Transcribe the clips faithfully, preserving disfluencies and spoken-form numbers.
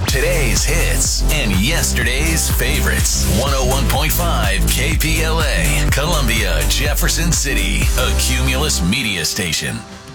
Today's hits and yesterday's favorites. one oh one point five K P L A, Columbia, Jefferson City, a Cumulus media station.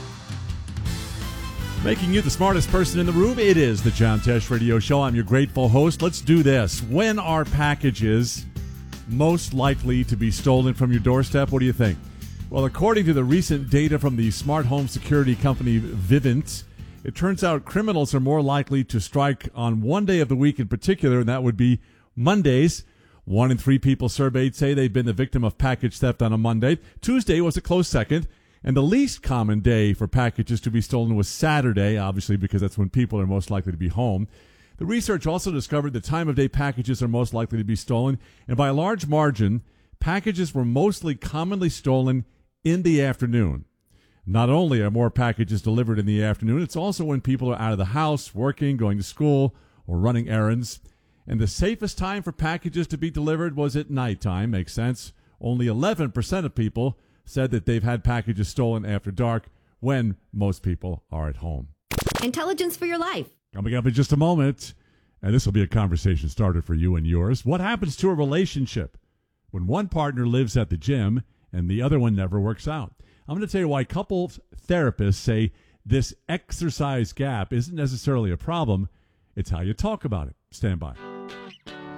Making you the smartest person in the room, it is the John Tesh Radio Show. I'm your grateful host. Let's do this. When are packages most likely to be stolen from your doorstep? What do you think? Well, according to the recent data from the smart home security company Vivint, it turns out criminals are more likely to strike on one day of the week in particular, and that would be Mondays. One in three people surveyed say they've been the victim of package theft on a Monday. Tuesday was a close second. And the least common day for packages to be stolen was Saturday, obviously, because that's when people are most likely to be home. The research also discovered the time of day packages are most likely to be stolen, and by a large margin, packages were mostly commonly stolen in the afternoon. Not only are more packages delivered in the afternoon, it's also when people are out of the house, working, going to school, or running errands. And the safest time for packages to be delivered was at nighttime. Makes sense. Only eleven percent of people said that they've had packages stolen after dark, when most people are at home. Intelligence for your life. Coming up in just a moment, and this will be a conversation starter for you and yours. What happens to a relationship when one partner lives at the gym and the other one never works out? I'm going to tell you why couples therapists say this exercise gap isn't necessarily a problem. It's how you talk about it. Stand by.